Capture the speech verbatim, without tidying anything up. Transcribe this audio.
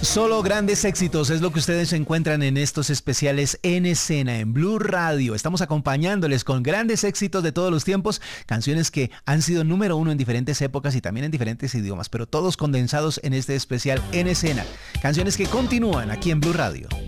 Solo grandes éxitos es lo que ustedes encuentran en estos especiales En Escena en Blue Radio. Estamos acompañándoles con grandes éxitos de todos los tiempos, canciones que han sido número uno en diferentes épocas y también en diferentes idiomas, pero todos condensados en este especial En Escena. Canciones que continúan aquí en Blue Radio.